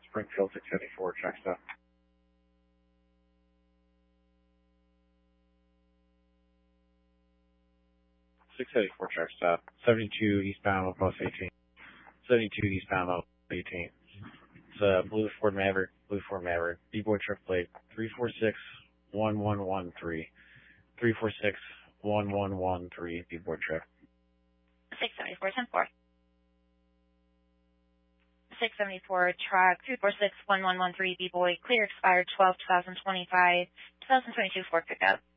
Springfield 674, check stop. 674, check stop. 72 eastbound bus 18. 72 eastbound bus 18. It's Blue Ford Maverick, B-Boy truck plate 346-1113. 346-1113, B-Boy truck. 674, 674 truck 346-1113, B-Boy, clear expired 12-2025, 2022 Ford pickup.